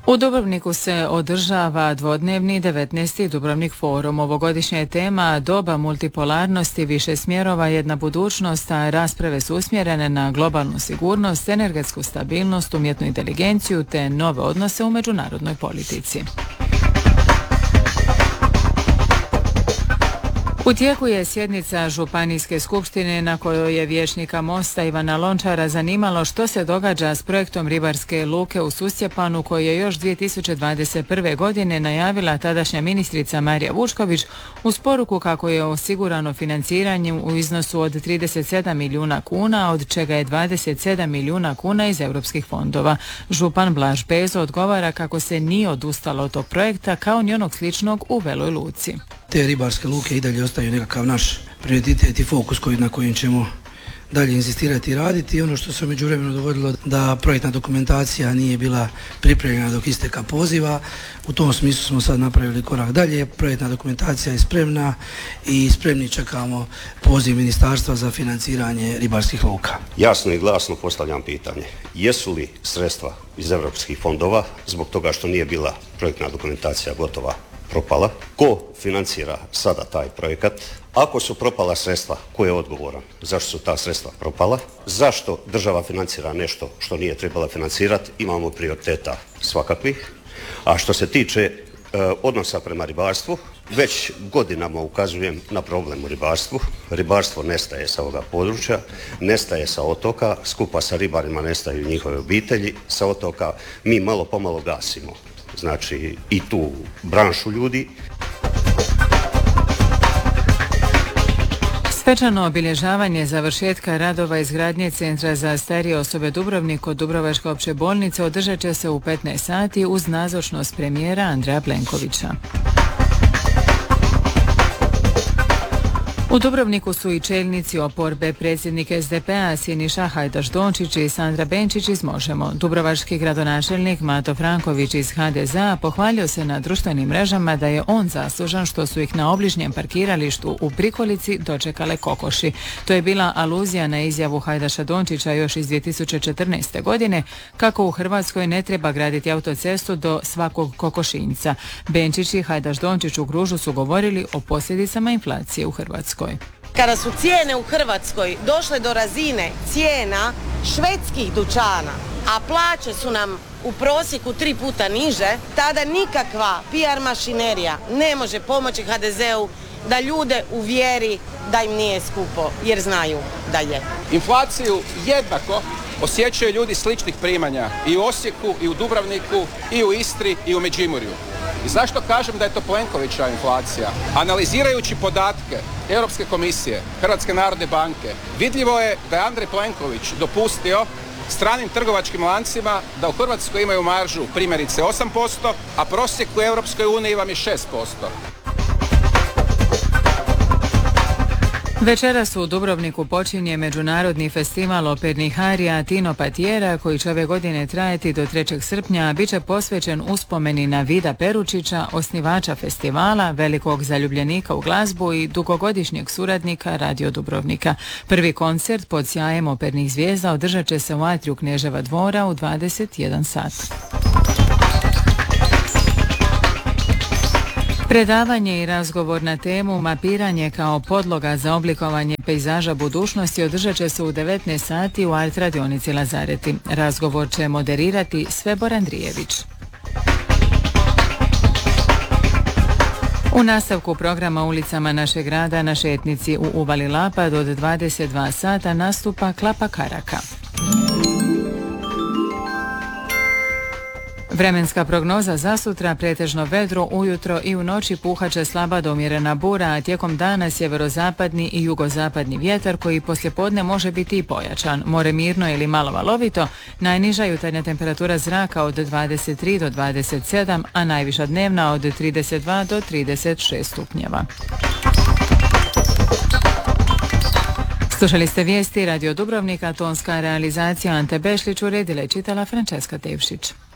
U Dubrovniku se održava dvodnevni 19. Dubrovnik forum. Ovogodišnja je tema doba multipolarnosti, više smjerova, jedna budućnost, a rasprave su usmjerene na globalnu sigurnost, energetsku stabilnost, umjetnu inteligenciju te nove odnose u međunarodnoj politici. U tijeku je sjednica Županijske skupštine na kojoj je vijećnika Mosta Ivana Lončara zanimalo što se događa s projektom ribarske luke u Susjepanu koji je još 2021. godine najavila tadašnja ministrica Marija Vučković uz poruku kako je osigurano financiranje u iznosu od 37 milijuna kuna, od čega je 27 milijuna kuna iz europskih fondova. Župan Blaž Bezo odgovara kako se nije odustalo od tog projekta kao ni onog sličnog u Veloj luci. Te ribarske luke i dalje ostaju nekakav naš prioritet i fokus na kojem ćemo dalje inzistirati i raditi. I ono što se u međuvremenu dogodilo da projektna dokumentacija nije bila pripremljena dok isteka poziva. U tom smislu smo sad napravili korak dalje. Projektna dokumentacija je spremna i spremni čekamo poziv ministarstva za financiranje ribarskih luka. Jasno i glasno postavljam pitanje. Jesu li sredstva iz europskih fondova zbog toga što nije bila projektna dokumentacija gotova propala? Ko financira sada taj projekat? Ako su propala sredstva, ko je odgovoran? Zašto su ta sredstva propala? Zašto država financira nešto što nije trebala financirati? Imamo prioriteta svakakvih. A što se tiče odnosa prema ribarstvu, već godinama ukazujem na problem u ribarstvu. Ribarstvo nestaje sa ovoga područja, nestaje sa otoka, skupa sa ribarima nestaju njihove obitelji, sa otoka mi malo pomalo gasimo. Znači i tu branšu ljudi. Svečano obilježavanje završetka radova izgradnje Centra za starije osobe Dubrovnik kod Dubrovačke opće bolnice održat će se u 15 sati uz nazočnost premijera Andreja Plenkovića. U Dubrovniku su i čelnici oporbe, predsjednik SDP-a Siniša Hajdaš Dončić i Sandra Benčić iz Možemo. Dubrovački gradonačelnik Mato Franković iz HDZ-a pohvalio se na društvenim mrežama da je on zaslužan što su ih na obližnjem parkiralištu u Prikolici dočekale kokoši. To je bila aluzija na izjavu Hajdaša Dončića još iz 2014. godine kako u Hrvatskoj ne treba graditi autocestu do svakog kokošinjca. Benčić i Hajdaš Dončić u Gružu su govorili o posljedicama inflacije u Hrvatskoj. Kada su cijene u Hrvatskoj došle do razine cijena švedskih dućana, a plaće su nam u prosjeku 3 puta niže, tada nikakva PR mašinerija ne može pomoći HDZ-u da ljude uvjeri da im nije skupo, jer znaju da je. Inflaciju jednako osjećaju ljudi sličnih primanja i u Osijeku, i u Dubrovniku, i u Istri, i u Međimurju. I zašto kažem da je to Plenkovićeva inflacija? Analizirajući podatke Europske komisije, Hrvatske narodne banke, vidljivo je da je Andrej Plenković dopustio stranim trgovačkim lancima da u Hrvatskoj imaju maržu primjerice 8%, a prosjek u Europskoj uniji vam je 6%. Večeras u Dubrovniku počinje Međunarodni festival opernih arija Tino Patiera koji će ove godine trajati do 3. srpnja, a bit će posvećen uspomeni na Vida Peručića, osnivača festivala, velikog zaljubljenika u glazbu i dugogodišnjeg suradnika Radio Dubrovnika. Prvi koncert pod sjajem opernih zvijezda održat će se u atriju Kneževa dvora u 21 sat. Predavanje i razgovor na temu Mapiranje kao podloga za oblikovanje pejzaža budućnosti održat će se u 19 sati u Art radionici Lazareti. Razgovor će moderirati Svebor Andrijević. U nastavku programa Ulicama našeg grada na šetnici u Uvali Lapad od 22 sata nastupa Klapa Karaka. Vremenska prognoza za sutra: pretežno vedro, ujutro i u noći puhat će slaba do umjerena bura, a tijekom dana sjeverozapadni i jugozapadni vjetar koji poslijepodne može biti i pojačan. More mirno ili malo valovito, najniža jutarnja temperatura zraka od 23 do 27, a najviša dnevna od 32 do 36 stupnjeva. Slušali ste vijesti Radio Dubrovnika, tonska realizacija Ante Bešlić, uredila i čitala Frančeska Tevšić.